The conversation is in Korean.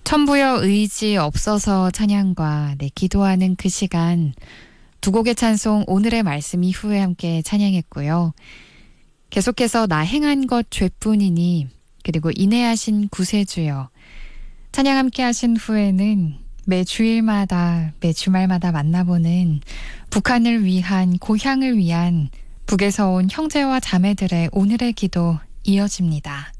천부여 의지 없어서 찬양과 기도하는 그 시간, 두 곡의 찬송 오늘의 말씀 이후에 함께 찬양했고요. 계속해서 나 행한 것 죄뿐이니 그리고 인내하신 구세주여 찬양 함께 하신 후에는 매 주일마다 매 주말마다 만나보는 북한을 위한 고향을 위한 북에서 온 형제와 자매들의 오늘의 기도 이어집니다.